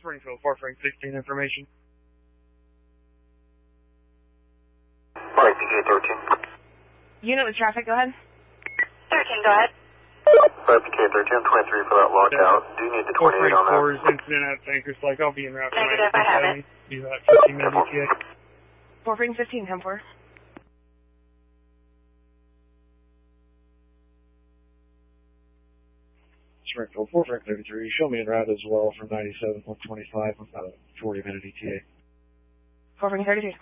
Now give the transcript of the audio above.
Springfield, 4 Frank 16 information. Alright, PK-13. Unit with traffic, go ahead. 13, go ahead. Alright, PK-13, 23 for that lockout. Do you need the 28 on that? 4 Frank 4's incident at Bankers Lake. I'll be en route to Negative, I have it. Be that 15-minute ETA. 4 Frank 15, come for. Springfield, 4 Frank 33. Show me en route as well from 97, 125 with about a 40-minute ETA. 4 Frank 33.